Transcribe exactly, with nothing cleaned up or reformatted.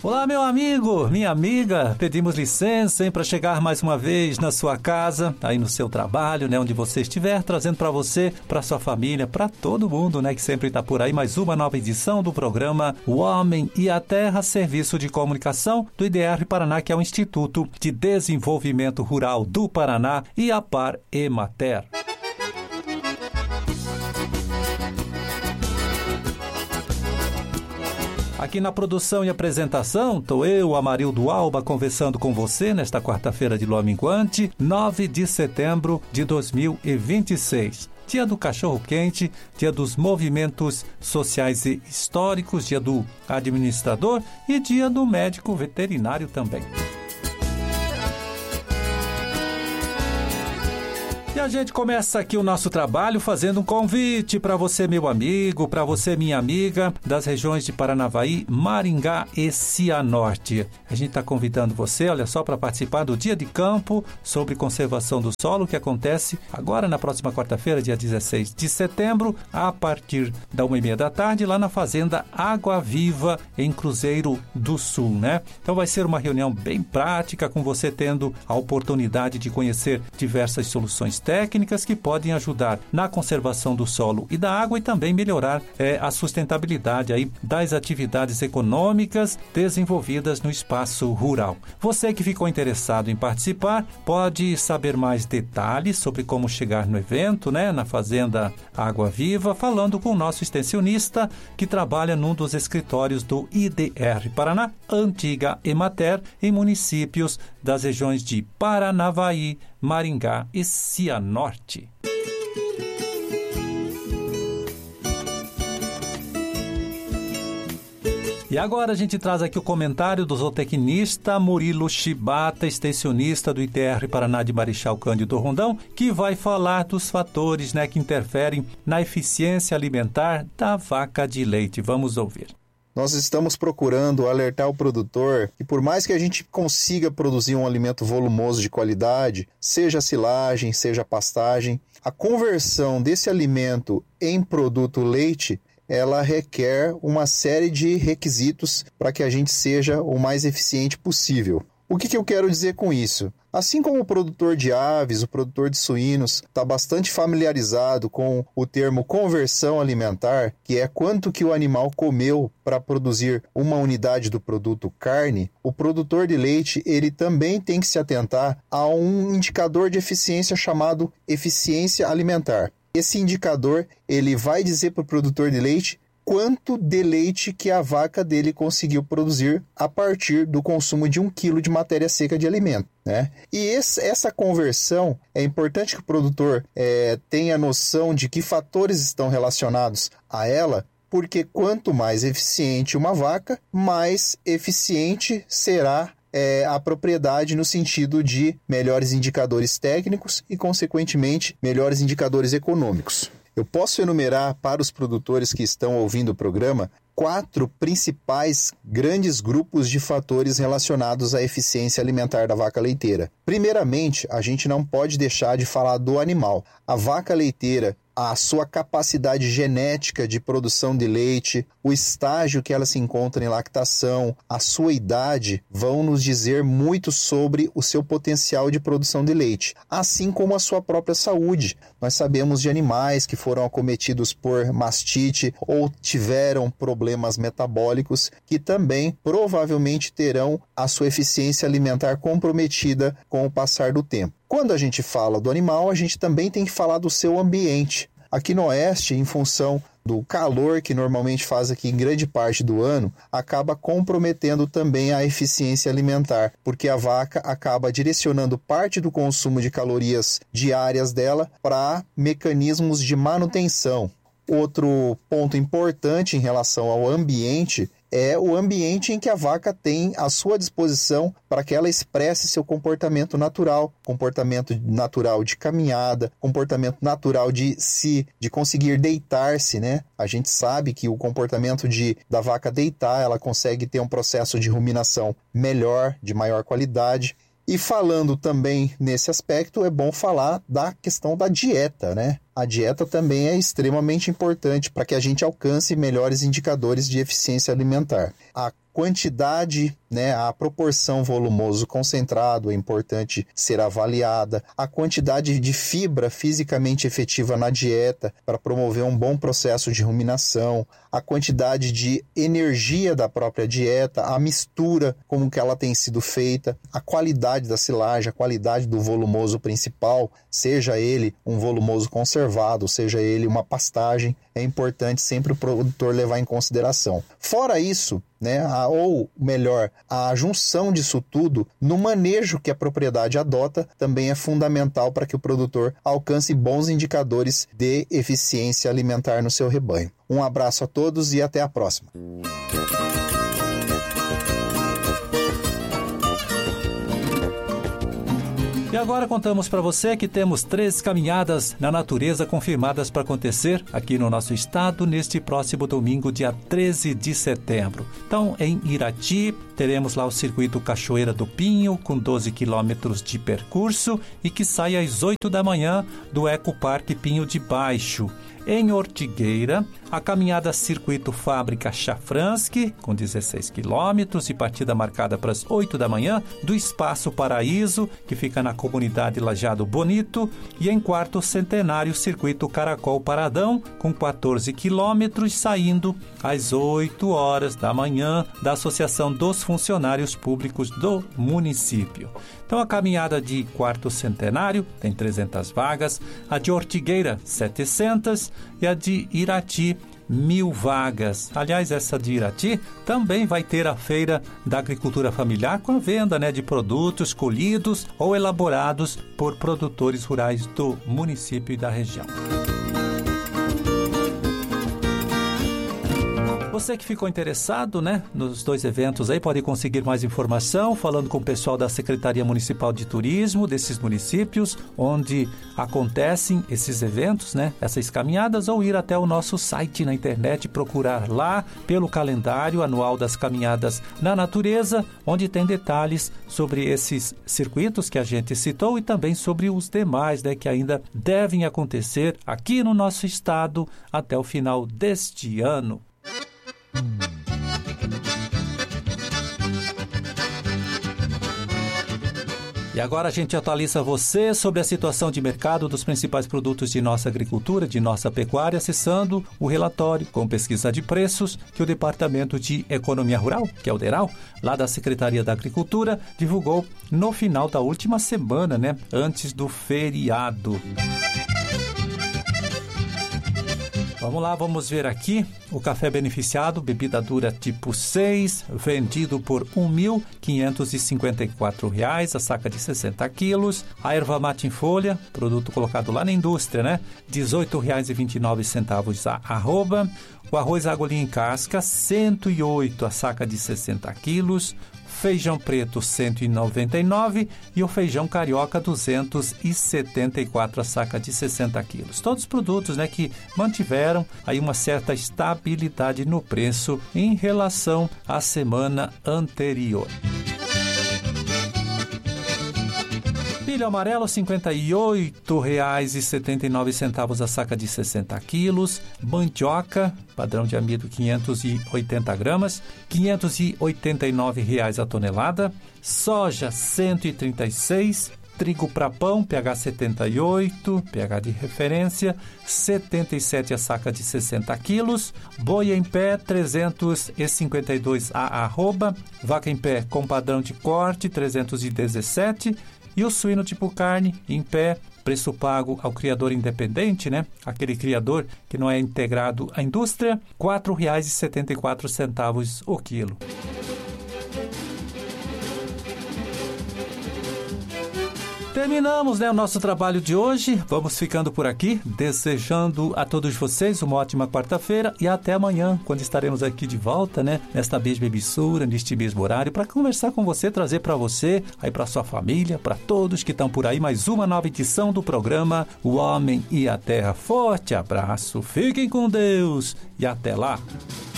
Olá, meu amigo, minha amiga, pedimos licença, hein, para chegar mais uma vez na sua casa, aí no seu trabalho, né, onde você estiver, trazendo para você, para sua família, para todo mundo, né, que sempre está por aí, mais uma nova edição do programa O Homem e a Terra, serviço de comunicação do I D R Paraná, que é o Instituto de Desenvolvimento Rural do Paraná, e a Par Emater. Aqui na produção e apresentação, estou eu, Amarildo Alba, conversando com você nesta quarta-feira de lua minguante, nove de setembro de dois mil e vinte e seis. Dia do cachorro-quente, dia dos movimentos sociais e históricos, dia do administrador e dia do médico veterinário também. E a gente começa aqui o nosso trabalho fazendo um convite para você, meu amigo, para você, minha amiga, das regiões de Paranavaí, Maringá e Cianorte. A gente está convidando você, olha só, para participar do Dia de Campo sobre Conservação do Solo, que acontece agora na próxima quarta-feira, dia dezesseis de setembro, a partir da uma e meia da tarde, lá na Fazenda Água Viva, em Cruzeiro do Sul, né? Então vai ser uma reunião bem prática, com você tendo a oportunidade de conhecer diversas soluções técnicas que podem ajudar na conservação do solo e da água e também melhorar é, a sustentabilidade aí das atividades econômicas desenvolvidas no espaço rural. Você que ficou interessado em participar pode saber mais detalhes sobre como chegar no evento, né, na Fazenda Água Viva, falando com o nosso extensionista que trabalha num dos escritórios do I D R Paraná, antiga Emater, em municípios das regiões de Paranavaí, Maringá e Cianorte. E agora a gente traz aqui o comentário do zootecnista Murilo Shibata, extensionista do I T R Paraná de Marechal Cândido Rondão, que vai falar dos fatores, né, que interferem na eficiência alimentar da vaca de leite. Vamos ouvir. Nós estamos procurando alertar o produtor que, por mais que a gente consiga produzir um alimento volumoso de qualidade, seja silagem, seja pastagem, a conversão desse alimento em produto leite, ela requer uma série de requisitos para que a gente seja o mais eficiente possível. O que, que eu quero dizer com isso? Assim como o produtor de aves, o produtor de suínos está bastante familiarizado com o termo conversão alimentar, que é quanto que o animal comeu para produzir uma unidade do produto carne, o produtor de leite ele também tem que se atentar a um indicador de eficiência chamado eficiência alimentar. Esse indicador ele vai dizer para o produtor de leite quanto de leite que a vaca dele conseguiu produzir a partir do consumo de um quilo de matéria seca de alimento, né? E esse, essa conversão, é importante que o produtor é, tenha noção de que fatores estão relacionados a ela, porque quanto mais eficiente uma vaca, mais eficiente será É, a propriedade no sentido de melhores indicadores técnicos e, consequentemente, melhores indicadores econômicos. Eu posso enumerar para os produtores que estão ouvindo o programa quatro principais grandes grupos de fatores relacionados à eficiência alimentar da vaca leiteira. Primeiramente, a gente não pode deixar de falar do animal. A vaca leiteira, a sua capacidade genética de produção de leite, o estágio que ela se encontra em lactação, a sua idade, vão nos dizer muito sobre o seu potencial de produção de leite, assim como a sua própria saúde. Nós sabemos de animais que foram acometidos por mastite ou tiveram problemas metabólicos que também provavelmente terão a sua eficiência alimentar comprometida com o passar do tempo. Quando a gente fala do animal, a gente também tem que falar do seu ambiente. Aqui no Oeste, em função do calor que normalmente faz aqui em grande parte do ano, acaba comprometendo também a eficiência alimentar, porque a vaca acaba direcionando parte do consumo de calorias diárias dela para mecanismos de manutenção. Outro ponto importante em relação ao ambiente é o ambiente em que a vaca tem à sua disposição para que ela expresse seu comportamento natural, comportamento natural de caminhada, comportamento natural de se, de conseguir deitar-se, né? A gente sabe que o comportamento de, da vaca deitar, ela consegue ter um processo de ruminação melhor, de maior qualidade. E falando também nesse aspecto, é bom falar da questão da dieta, né? A dieta também é extremamente importante para que a gente alcance melhores indicadores de eficiência alimentar. A quantidade, né, a proporção volumoso concentrado é importante ser avaliada, a quantidade de fibra fisicamente efetiva na dieta para promover um bom processo de ruminação, a quantidade de energia da própria dieta, a mistura, como que ela tem sido feita, a qualidade da silagem, a qualidade do volumoso principal, seja ele um volumoso conservado, seja ele uma pastagem, é importante sempre o produtor levar em consideração. Fora isso, né, a, ou melhor, a junção disso tudo no manejo que a propriedade adota também é fundamental para que o produtor alcance bons indicadores de eficiência alimentar no seu rebanho. Um abraço a todos e até a próxima. E agora contamos para você que temos três caminhadas na natureza confirmadas para acontecer aqui no nosso estado neste próximo domingo, dia treze de setembro. Então, em Irati, teremos lá o circuito Cachoeira do Pinho, com doze quilômetros de percurso e que sai às oito da manhã do Ecoparque Pinho de Baixo. Em Ortigueira, a caminhada Circuito Fábrica Chafransky, com dezesseis quilômetros e partida marcada para as oito da manhã, do Espaço Paraíso, que fica na comunidade Lajado Bonito, e em Quarto Centenário, Circuito Caracol Paradão, com quatorze quilômetros, saindo às oito horas da manhã da Associação dos Funcionários Públicos do município. Então, a caminhada de Quarto Centenário tem trezentas vagas, a de Ortigueira, setecentas, e a de Irati, mil vagas. Aliás, essa de Irati também vai ter a Feira da Agricultura Familiar com a venda, né, de produtos colhidos ou elaborados por produtores rurais do município e da região. Você que ficou interessado, né, nos dois eventos aí, pode conseguir mais informação falando com o pessoal da Secretaria Municipal de Turismo desses municípios onde acontecem esses eventos, né, essas caminhadas, ou ir até o nosso site na internet, procurar lá pelo calendário anual das caminhadas na natureza, onde tem detalhes sobre esses circuitos que a gente citou e também sobre os demais, né, que ainda devem acontecer aqui no nosso estado até o final deste ano. E agora a gente atualiza você sobre a situação de mercado dos principais produtos de nossa agricultura, de nossa pecuária, acessando o relatório com pesquisa de preços que o Departamento de Economia Rural, que é o DERAL, lá da Secretaria da Agricultura, divulgou no final da última semana, né, antes do feriado. Vamos lá, vamos ver aqui o café beneficiado, bebida dura tipo seis, vendido por um mil quinhentos e cinquenta e quatro reais, a saca de sessenta quilos. A erva mate em folha, produto colocado lá na indústria, né? dezoito reais e vinte e nove centavos a arroba. O arroz agulhinha em casca, cento e oito, a saca de sessenta quilos. Feijão preto cento e noventa e nove e o feijão carioca duzentos e setenta e quatro, a saca de sessenta quilos. Todos produtos, né, que mantiveram aí uma certa estabilidade no preço em relação à semana anterior. Milho amarelo, cinquenta e oito reais e setenta e nove centavos a saca de sessenta quilos. Mandioca, padrão de amido quinhentos e oitenta gramas, quinhentos e oitenta e nove reais a tonelada. Soja, cento e trinta e seis. Trigo para pão, pH setenta e oito, pH de referência, setenta e sete a saca de sessenta quilos. Boi em pé, trezentos e cinquenta e dois a arroba. Vaca em pé com padrão de corte, trezentos e dezessete. E o suíno tipo carne, em pé, preço pago ao criador independente, né? Aquele criador que não é integrado à indústria, quatro reais e setenta e quatro centavos o quilo. Terminamos, né, o nosso trabalho de hoje. Vamos ficando por aqui, desejando a todos vocês uma ótima quarta-feira e até amanhã, quando estaremos aqui de volta, né, nesta mesma emissora, neste mesmo horário, para conversar com você, trazer para você, aí para sua família, para todos que estão por aí, mais uma nova edição do programa O Homem e a Terra. Forte abraço, fiquem com Deus e até lá!